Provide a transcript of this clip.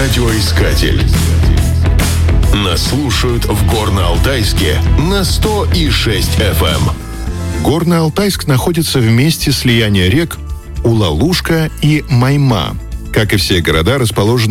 Радиоискатель. Нас слушают в Горно-Алтайске на 100,6 FM. Горно-Алтайск находится в месте слияния рек Улалушка и Майма. Как и все города, расположены